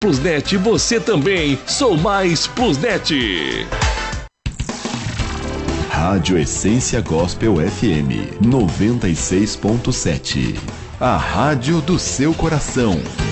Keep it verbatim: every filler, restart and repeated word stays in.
Plusnet, você também. Sou Mais Plusnet. Rádio Essência Gospel F M noventa e seis ponto sete. A rádio do seu coração.